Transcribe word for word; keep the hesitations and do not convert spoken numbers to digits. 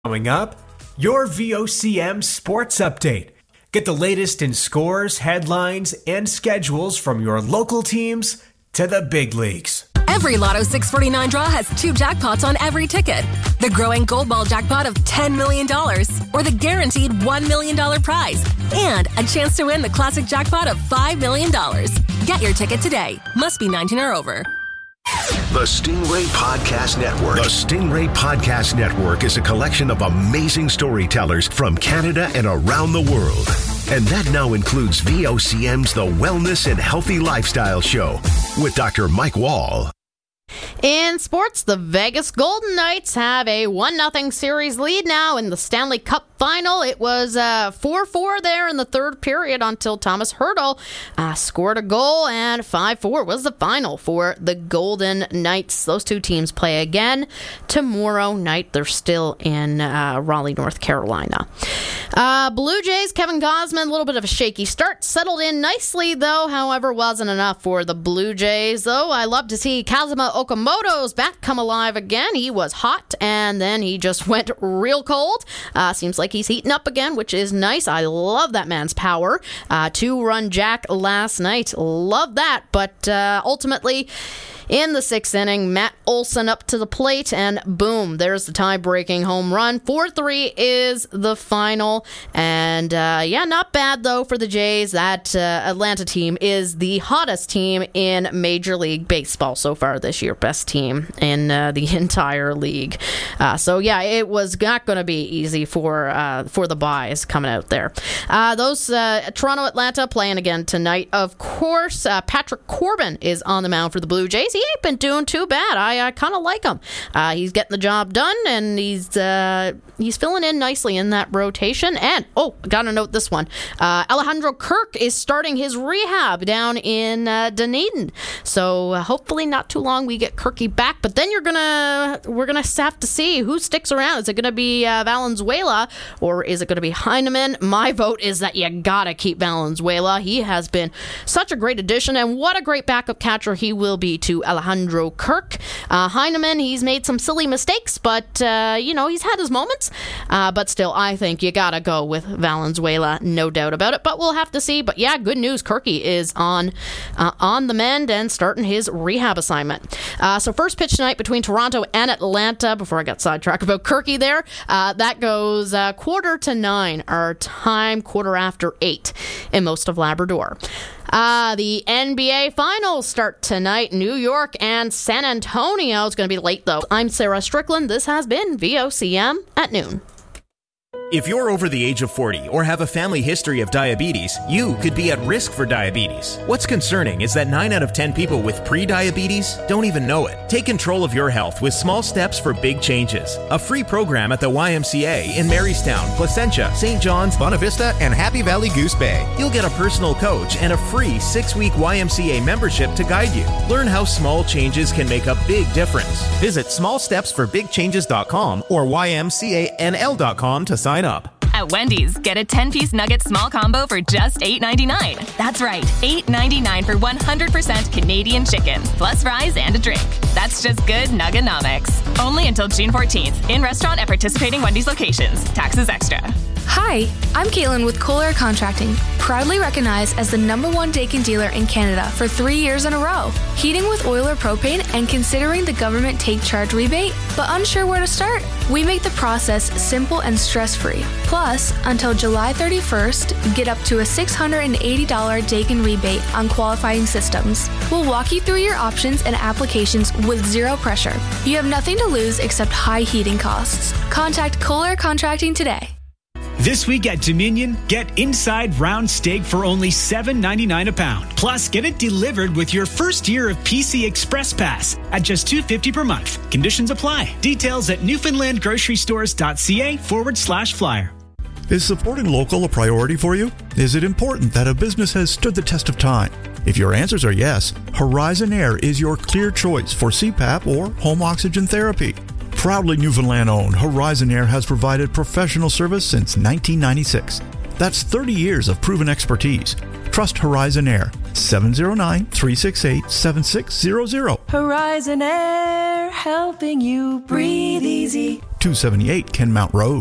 Coming up, your V O C M Sports Update. Get the latest in scores, headlines, and schedules from your local teams to the big leagues. Every Lotto six forty-nine draw has two jackpots on every ticket. The growing Gold Ball jackpot of ten million dollars or the guaranteed one million dollars prize. And a chance to win the classic jackpot of five million dollars. Get your ticket today. Must be nineteen or over. The Stingray Podcast Network. The Stingray Podcast Network is a collection of amazing storytellers from Canada and around the world. And that now includes V O C M's The Wellness and Healthy Lifestyle Show with Doctor Mike Wall. In sports, the Vegas Golden Knights have a one nothing series lead now in the Stanley Cup final. It was uh, four four there in the third period until Thomas Hertl uh, scored a goal, and five four was the final for the Golden Knights. Those two teams play again tomorrow night. They're still in uh, Raleigh, North Carolina. Uh, Blue Jays, Kevin Gausman, a little bit of a shaky start. Settled in nicely, though, however, wasn't enough for the Blue Jays. Though I love to see Kazuma Okamoto's bat come alive again. He was hot, and then he just went real cold. Uh, seems like he's heating up again, which is nice. I love that man's power. Uh, two-run jack last night. Love that, but uh, ultimately, in the sixth inning, Matt Olson up to the plate, and boom, there's the tie-breaking home run. four three is the final, and uh, yeah, not bad, though, for the Jays. That uh, Atlanta team is the hottest team in Major League Baseball so far this year. Best team in uh, the entire league. Uh, so, yeah, it was not going to be easy for uh, for the buys coming out there. Uh, those uh, Toronto-Atlanta playing again tonight, of course. Uh, Patrick Corbin is on the mound for the Blue Jays. He ain't been doing too bad. I, I kind of like him. Uh, he's getting the job done, and he's uh, he's filling in nicely in that rotation. And, oh, gotta note this one. Uh, Alejandro Kirk is starting his rehab down in uh, Dunedin. So uh, hopefully not too long we get Kirky back. But then you're gonna we're gonna have to see who sticks around. Is it gonna be uh, Valenzuela or is it gonna be Heineman? My vote is that you gotta keep Valenzuela. He has been such a great addition, and what a great backup catcher he will be to Alejandro Kirk. Uh, Heineman, he's made some silly mistakes, but, uh, you know, he's had his moments. Uh, but still, I think you gotta go with Valenzuela, no doubt about it. But we'll have to see. But yeah, good news. Kirky is on uh, on the mend and starting his rehab assignment. Uh, so first pitch tonight between Toronto and Atlanta, before I got sidetracked about Kirky there, uh, that goes uh, quarter to nine, our time, quarter after eight in most of Labrador. Uh, the N B A Finals start tonight. New York and San Antonio. It's going to be late, though. I'm Sarah Strickland. This has been V O C M at noon. If you're over the age of forty or have a family history of diabetes, you could be at risk for diabetes. What's concerning is that nine out of ten people with pre-diabetes don't even know it. Take control of your health with Small Steps for Big Changes, a free program at the Y M C A in Marystown, Placentia, Saint John's, Bonavista, and Happy Valley Goose Bay. You'll get a personal coach and a free six-week Y M C A membership to guide you. Learn how small changes can make a big difference. Visit small steps for big changes dot com or Y M C A N L dot com to sign up. At Wendy's, get a ten-piece nugget small combo for just eight ninety-nine. That's right, eight ninety-nine for one hundred percent Canadian chicken, plus fries and a drink. That's just good Nugganomics. Only until June fourteenth, in restaurant at participating Wendy's locations. Taxes extra. Hi, I'm Caitlin with Kohler Contracting, proudly recognized as the number one Daikin dealer in Canada for three years in a row. Heating with oil or propane and considering the government take charge rebate, but unsure where to start? We make the process simple and stress-free. Plus, until July thirty-first, get up to a six hundred eighty dollars Daikin rebate on qualifying systems. We'll walk you through your options and applications with zero pressure. You have nothing to lose except high heating costs. Contact Kohler Contracting today. This week at Dominion, get inside round steak for only seven ninety-nine a pound. Plus, get it delivered with your first year of P C Express Pass at just two dollars and fifty cents per month. Conditions apply. Details at newfoundlandgrocerystores.ca forward slash flyer. Is supporting local a priority for you? Is it important that a business has stood the test of time? If your answers are yes, Horizon Air is your clear choice for C PAP or home oxygen therapy. Proudly Newfoundland-owned, Horizon Air has provided professional service since nineteen ninety-six. That's thirty years of proven expertise. Trust Horizon Air. seven zero nine, three six eight, seven six zero zero. Horizon Air. helping you breathe easy. two seventy-eight Kenmount Road.